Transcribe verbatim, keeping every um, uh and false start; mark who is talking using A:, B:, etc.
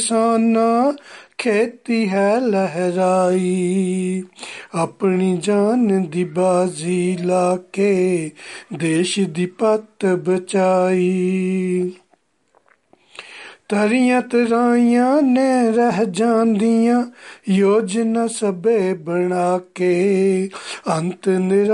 A: ਕਿਸਾਨਾਂ ਖੇਤੀ ਹੈ ਲਹਿਰਾਈ, ਆਪਣੀ ਜਾਨ ਦੀ ਬਾਜ਼ੀ ਲਾ ਕੇ ਦੇਸ਼ ਦੀ ਪੱਤ ਬਚਾਈ। ਤਰੀਆਂ ਤਰਾਈਆਂ ਨੇ ਰਹਿ ਜਾਂਦੀਆਂ, ਯੋਜਨਾ ਸਭੇ ਬਣਾ ਕੇ ਅੰਤ ਨਿਰਾ